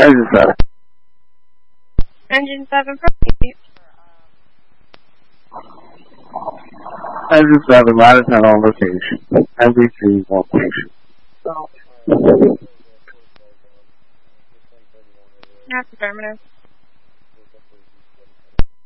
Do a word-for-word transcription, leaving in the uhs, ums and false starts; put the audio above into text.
Engine seven. Engine seven, proceed. Engine seven, ladder ten on location. M V C one station. That's affirmative.